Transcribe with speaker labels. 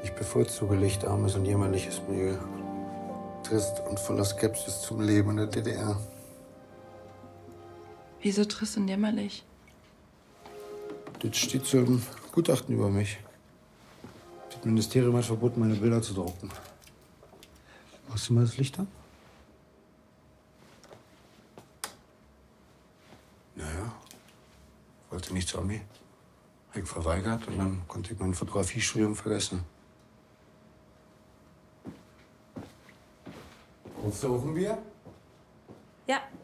Speaker 1: Ich bevorzuge lichtarmes und jämmerliches Milieu. Trist und voller Skepsis zum Leben in der DDR.
Speaker 2: Wieso trist und jämmerlich?
Speaker 1: Das steht so im Gutachten über mich. Das Ministerium hat verboten, meine Bilder zu drucken. Machst du mal das Licht an? Naja, wollte nicht zur Armee. Hab ich verweigert und dann konnte ich mein Fotografiestudium vergessen. Brauchst du auch ein Bier?
Speaker 2: Ja.